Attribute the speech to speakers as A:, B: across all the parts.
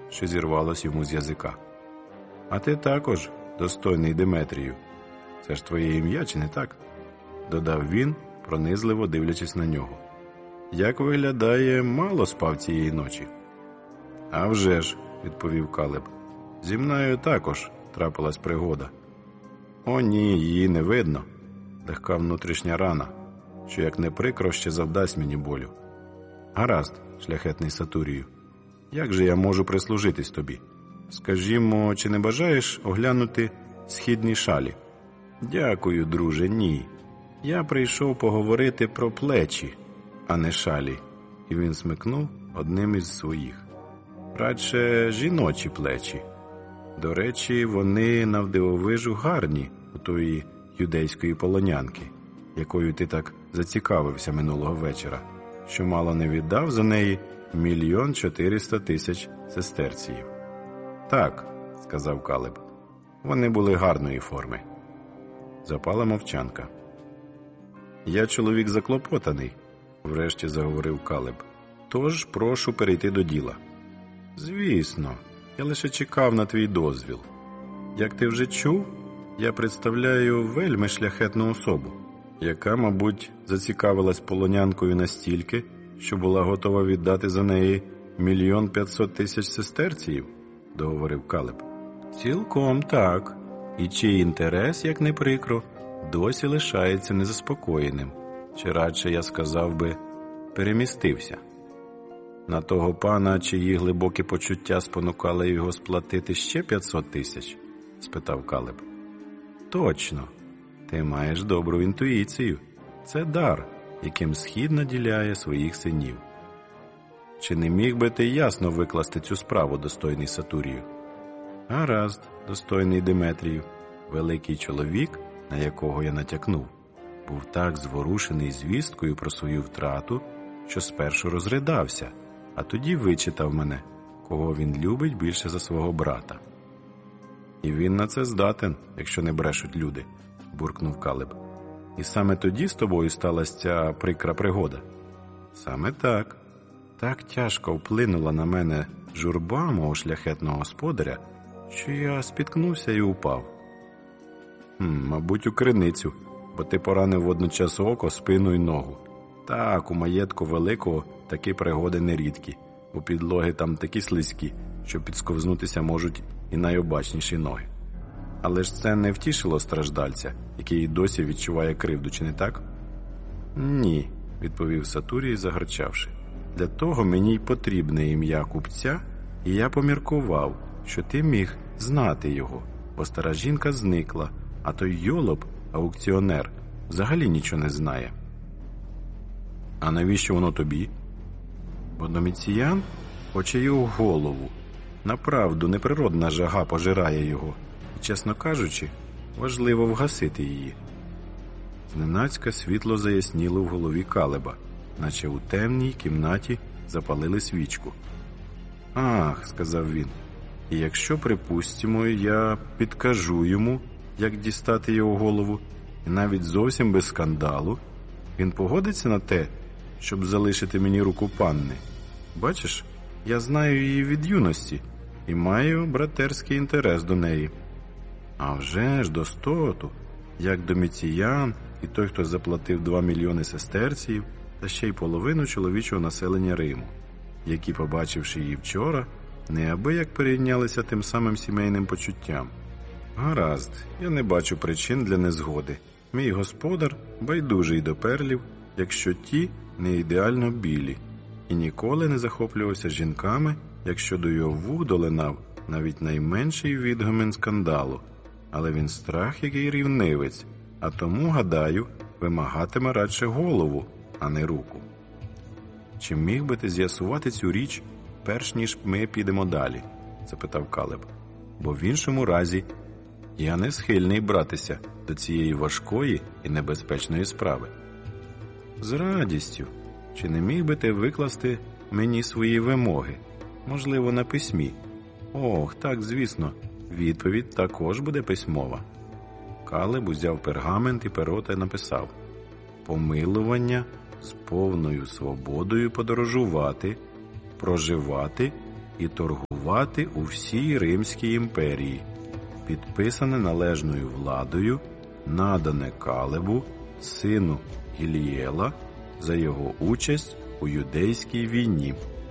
A: що зірвалось йому з язика. «А ти також, достойний Деметрію. Це ж твоє ім'я, чи не так?» – додав він, пронизливо дивлячись на нього. «Як виглядає, мало спав цієї ночі?» «А вже ж», – відповів Калеб. «Зі мною також трапилась пригода». «О ні, її не видно. Легка внутрішня рана, що, як не прикро, ще завдасть мені болю. Гаразд, шляхетний Сатурію, як же я можу прислужитись тобі? Скажімо, чи не бажаєш оглянути східні шалі?» «Дякую, друже, ні. Я прийшов поговорити про плечі, а не шалі». І він смикнув одним із своїх. «Радше жіночі плечі. До речі, вони навдивовижу гарні у тої юдейської полонянки, якою ти так зацікавився минулого вечора, що мало не віддав за неї 1 400 000 сестерціїв». «Так», – сказав Калеб, – «вони були гарної форми». Запала мовчанка. «Я чоловік заклопотаний», – врешті заговорив Калеб, – «тож прошу перейти до діла». «Звісно, я лише чекав на твій дозвіл. Як ти вже чув, я представляю вельми шляхетну особу, яка, мабуть, зацікавилась полонянкою настільки, що була готова віддати за неї 1 500 000 сестерціїв», – договорив Калеб. «Цілком так. І чий інтерес, як не прикро, досі лишається незаспокоєним, чи радше, я сказав би, перемістився. На того пана, чиї глибокі почуття спонукали його сплатити ще 500 000?» – спитав Калеб. «Точно. Ти маєш добру інтуїцію. Це дар, яким Схід наділяє своїх синів. Чи не міг би ти ясно викласти цю справу, достойний Сатурію?» «Гаразд, достойний Деметрію». Великий чоловік, на якого я натякнув, був так зворушений звісткою про свою втрату, що спершу розридався, а тоді вичитав мене, кого він любить більше за свого брата. «І він на це здатен, якщо не брешуть люди», – буркнув Калеб. «І саме тоді з тобою сталася ця прикра пригода?» «Саме так. Так тяжко вплинула на мене журба мого шляхетного господаря, що я спіткнувся і упав». «Мабуть, у криницю, бо ти поранив водночас око, спину й ногу. Так, у маєтку великого такі пригоди нерідкі. У підлоги там такі слизькі, що підсковзнутися можуть і найобачніші ноги. Але ж це не втішило страждальця, який і досі відчуває кривду, чи не так?» «Ні», – відповів Сатурій, загарчавши. «Для того мені й потрібне ім'я купця, і я поміркував, що ти міг знати його, бо стара жінка зникла, а той йолоп, аукціонер, взагалі нічого не знає». «А навіщо воно тобі?» «Бо Доміціян хоче його голову. Направду, неприродна жага пожирає його, і, чесно кажучи, важливо вгасити її». Зненацька світло заясніло в голові Калеба, наче у темній кімнаті запалили свічку. «Ах», – сказав він, – «і якщо, припустимо, я підкажу йому, як дістати його голову, і навіть зовсім без скандалу, він погодиться на те, щоб залишити мені руку панни? Бачиш, я знаю її від юності і маю братерський інтерес до неї». «А вже ж, достоту, як Доміціян і той, хто заплатив 2 мільйони сестерціїв, та ще й половину чоловічого населення Риму, які, побачивши її вчора, неабияк перейнялися тим самим сімейним почуттям. Гаразд, я не бачу причин для незгоди. Мій господар байдужий до перлів, якщо ті не ідеально білі, і ніколи не захоплювався жінками, якщо до його вух долинав навіть найменший відгомін скандалу. Але він страх, який рівнивець, а тому, гадаю, вимагатиме радше голову, а не руку. Чи міг би ти з'ясувати цю річ, перш ніж ми підемо далі?» – запитав Калеб. «Бо в іншому разі я не схильний братися до цієї важкої і небезпечної справи». «З радістю. Чи не міг би ти викласти мені свої вимоги? Можливо, на письмі?» «Ох, так, звісно. Відповідь також буде письмова». Калеб узяв пергамент і перо та написав: «Помилування з повною свободою подорожувати, проживати і торгувати у всій Римській імперії, підписане належною владою, надане Калебу, сину Гілієла, за його участь у юдейській війні.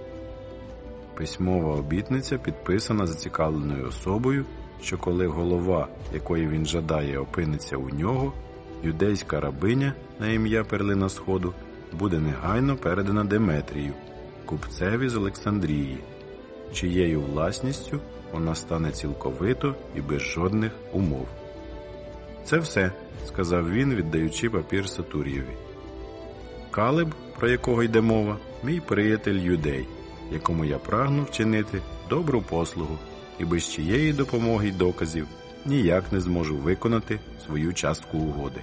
A: Письмова обітниця підписана зацікавленою особою, що коли голова, якої він жадає, опиниться у нього, юдейська рабиня на ім'я Перлина Сходу буде негайно передана Деметрію, купцеві з Олександрії, чиєю власністю вона стане цілковито і без жодних умов. «Це все», – сказав він, віддаючи папір Сатурієві. «Калеб, про якого йде мова, мій приятель юдей, якому я прагну вчинити добру послугу, і без чиєї допомоги й доказів ніяк не зможу виконати свою частку угоди».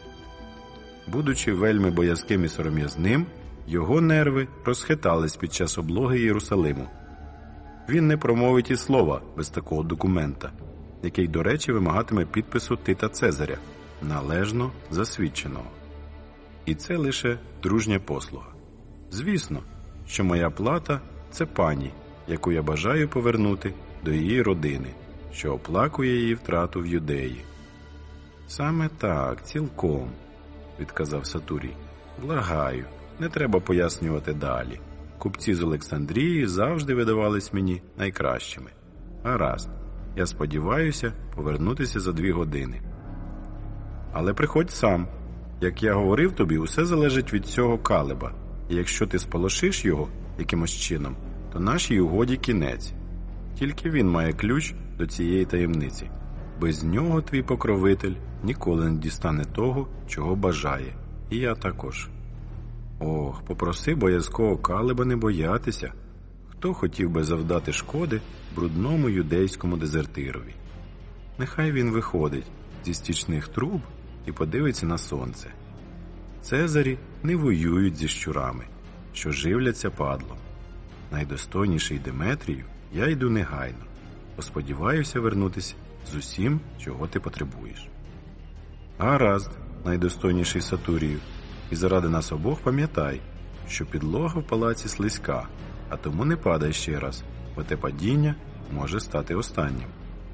A: Будучи вельми боязким і сором'язним, його нерви розхитались під час облоги Єрусалиму. Він не промовить і слова без такого документа, який, до речі, вимагатиме підпису Тита Цезаря, належно засвідченого. І це лише дружня послуга. Звісно, що моя плата – це пані, яку я бажаю повернути до її родини, що оплакує її втрату в Юдеї. «Саме так, цілком», – відказав Сатурій. «Благаю, не треба пояснювати далі. Купці з Олександрії завжди видавались мені найкращими. Гаразд, я сподіваюся повернутися за 2 години. Але приходь сам. Як я говорив тобі, усе залежить від цього Калеба, і якщо ти сполошиш його якимось чином, то нашій угоді кінець. Тільки він має ключ до цієї таємниці. Без нього твій покровитель ніколи не дістане того, чого бажає. І я також. Ох, попроси боязкого Калеба не боятися. Хто хотів би завдати шкоди брудному юдейському дезертирові? Нехай він виходить зі стічних труб і подивиться на сонце. Цезарі не воюють зі щурами, що живляться падлом. Найдостойніший Деметрію, я йду негайно. Посподіваюся вернутися з усім, чого ти потребуєш. Гаразд, найдостойніший Сатурію, і заради нас обох пам'ятай, що підлога в палаці слизька, а тому не падай ще раз, бо те падіння може стати останнім.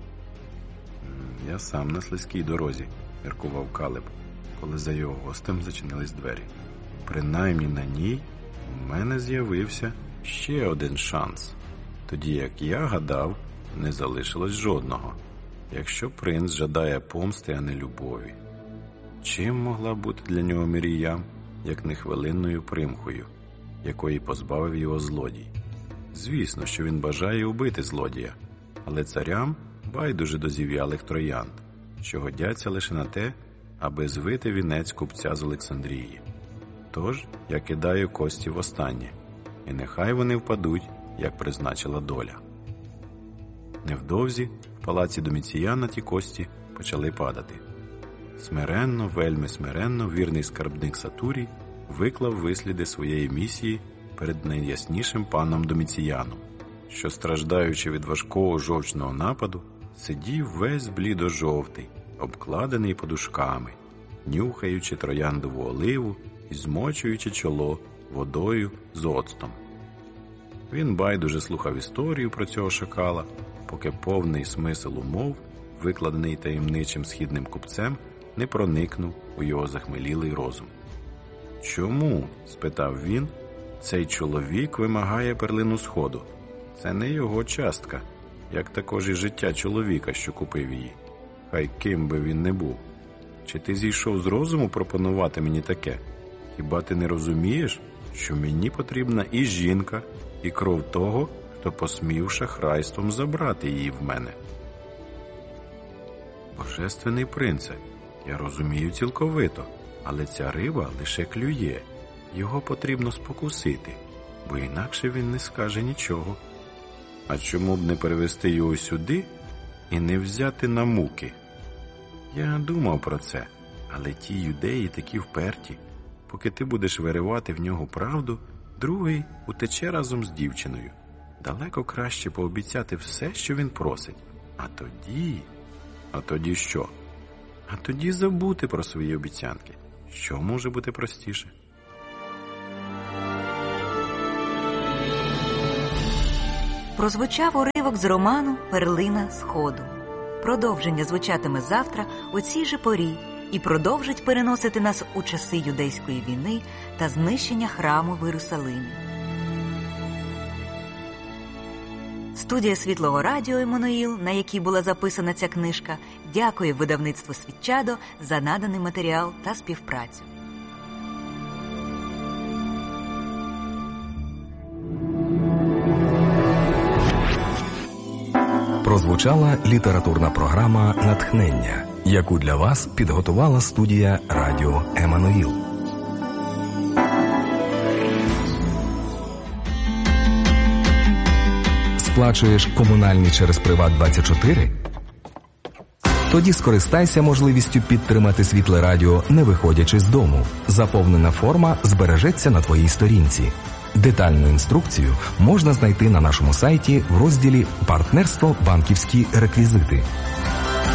A: Я сам на слизькій дорозі, міркував Калеб, коли за його гостем зачинились двері. Принаймні на ній у мене з'явився ще один шанс. Тоді, як я гадав, не залишилось жодного, якщо принц жадає помсти, а не любові. Чим могла бути для нього Міріям, як не хвилинною примхою, якої позбавив його злодій? Звісно, що він бажає убити злодія, але царям байдуже до зів'ялих троянд, що годяться лише на те, аби звити вінець купця з Олександрії. Тож я кидаю кості востаннє, і нехай вони впадуть, як призначила доля. Невдовзі в палаці Доміціяна ті кості почали падати. Смиренно, вельми смиренно вірний скарбник Сатурій виклав висліди своєї місії перед найяснішим паном Доміціяном, що, страждаючи від важкого жовчного нападу, сидів весь блідо-жовтий, обкладений подушками, нюхаючи трояндову оливу і змочуючи чоло водою з оцтом. Він байдуже слухав історію про цього шакала, поки повний смисл умов, викладений таємничим східним купцем, не проникнув у його захмелілий розум. «Чому?» – спитав він. «Цей чоловік вимагає перлину Сходу. Це не його частка, як також і життя чоловіка, що купив її. Хай ким би він не був. Чи ти зійшов з розуму пропонувати мені таке? Хіба ти не розумієш, що мені потрібна і жінка, і кров того, хто посмів шахрайством забрати її в мене?» «Божественний принце, я розумію цілковито, але ця риба лише клює. Його потрібно спокусити, бо інакше він не скаже нічого. А чому б не перевести його сюди і не взяти на муки? Я думав про це, але ті юдеї такі вперті. Поки ти будеш виривати в нього правду, другий утече разом з дівчиною. Далеко краще пообіцяти все, що він просить. А тоді... А тоді що? А тоді забути про свої обіцянки. Що може бути простіше?
B: прозвучав уривок з роману «Перлина Сходу». Продовження звучатиме завтра у цій же порі і продовжить переносити нас у часи юдейської війни та знищення храму в Єрусалимі. Студія Світлого радіо «Еммануїл», на якій була записана ця книжка, дякує видавництву «Світчадо» за наданий матеріал та співпрацю.
C: Прозвучала літературна програма «Натхнення», яку для вас підготувала студія радіо «Еммануїл». Сплачуєш комунальні через «Приват24»? Тоді скористайся можливістю підтримати Світле радіо, не виходячи з дому. Заповнена форма збережеться на твоїй сторінці. Детальну інструкцію можна знайти на нашому сайті в розділі «Партнерство. Банківські реквізити».